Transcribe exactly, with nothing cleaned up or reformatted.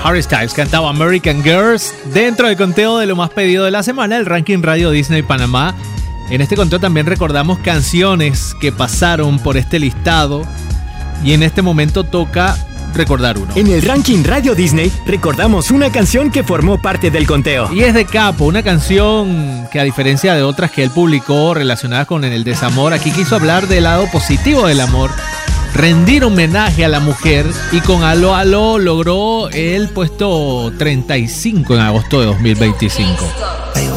Harry Styles cantaba American Girls dentro del conteo de lo más pedido de la semana, el ranking Radio Disney Panamá. En este conteo también recordamos canciones que pasaron por este listado y en este momento toca recordar uno. En el ranking Radio Disney recordamos una canción que formó parte del conteo. Y es de Capo, una canción que a diferencia de otras que él publicó relacionadas con el desamor, aquí quiso hablar del lado positivo del amor, rendir homenaje a la mujer y con Aló Aló logró el puesto treinta y cinco en agosto de dos mil veinticinco.